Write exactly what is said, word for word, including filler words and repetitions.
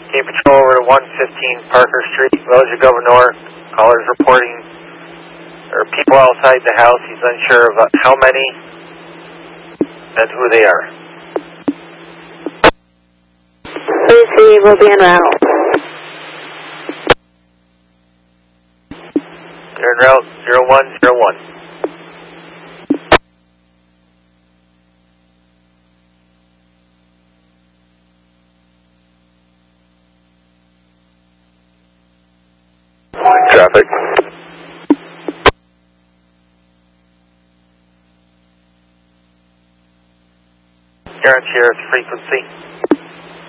Team Patrol over to one fifteen Parker Street, Village of Governor. Callers reporting there are people outside the house. He's unsure of uh, how many and who they are. Lucy will be en route. They're en route zero one zero one. Traffic. You're on Sheriff's frequency.